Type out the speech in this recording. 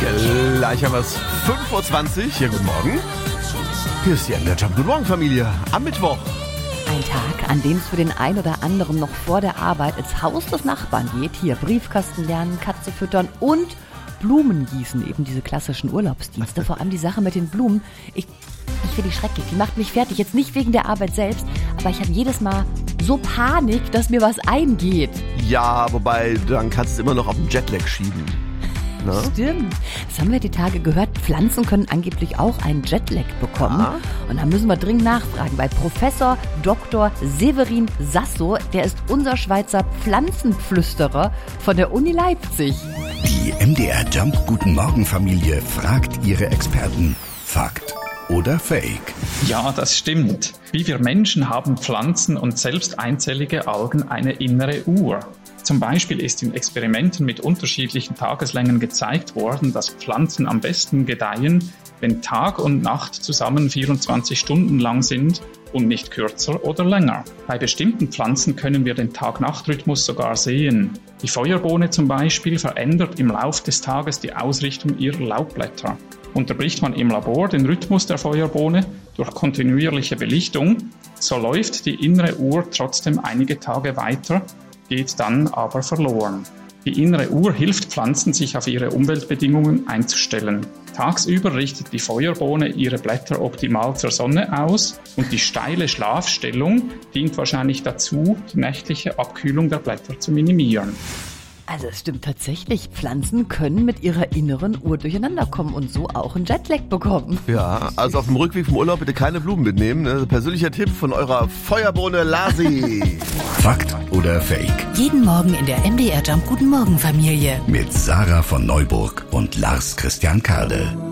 Gleich haben wir es 5:20 Uhr. Ja, guten Morgen. Hier ist die MDR Jump. Guten Morgen, Familie. Am Mittwoch. Ein Tag, an dem es für den einen oder anderen noch vor der Arbeit ins Haus des Nachbarn geht. Hier Briefkasten lernen, Katze füttern und Blumen gießen. Eben diese klassischen Urlaubsdienste. Vor allem die Sache mit den Blumen. Ich finde die schrecklich. Die macht mich fertig. Jetzt nicht wegen der Arbeit selbst, aber ich habe jedes Mal so Panik, dass mir was eingeht. Ja, wobei, dann kannst du es immer noch auf den Jetlag schieben. Ne? Stimmt. Das haben wir die Tage gehört. Pflanzen können angeblich auch einen Jetlag bekommen. Ja. Und da müssen wir dringend nachfragen bei Professor Dr. Severin Sasso. Der ist unser Schweizer Pflanzenflüsterer von der Uni Leipzig. Die MDR Jump Guten Morgen Familie fragt ihre Experten. Fakt oder Fake? Ja, das stimmt. Wie wir Menschen haben Pflanzen und selbst einzellige Algen eine innere Uhr. Zum Beispiel ist in Experimenten mit unterschiedlichen Tageslängen gezeigt worden, dass Pflanzen am besten gedeihen, wenn Tag und Nacht zusammen 24 Stunden lang sind und nicht kürzer oder länger. Bei bestimmten Pflanzen können wir den Tag-Nacht-Rhythmus sogar sehen. Die Feuerbohne zum Beispiel verändert im Lauf des Tages die Ausrichtung ihrer Laubblätter. Unterbricht man im Labor den Rhythmus der Feuerbohne durch kontinuierliche Belichtung, so läuft die innere Uhr trotzdem einige Tage weiter, geht dann aber verloren. Die innere Uhr hilft Pflanzen, sich auf ihre Umweltbedingungen einzustellen. Tagsüber richtet die Feuerbohne ihre Blätter optimal zur Sonne aus und die steile Schlafstellung dient wahrscheinlich dazu, die nächtliche Abkühlung der Blätter zu minimieren. Also es stimmt tatsächlich, Pflanzen können mit ihrer inneren Uhr durcheinander kommen und so auch einen Jetlag bekommen. Ja, also auf dem Rückweg vom Urlaub bitte keine Blumen mitnehmen. Ne? Persönlicher Tipp von eurer Feuerbohne Lasi. Fakt oder Fake? Jeden Morgen in der MDR Jump Guten Morgen Familie. Mit Sarah von Neuburg und Lars Christian Kade.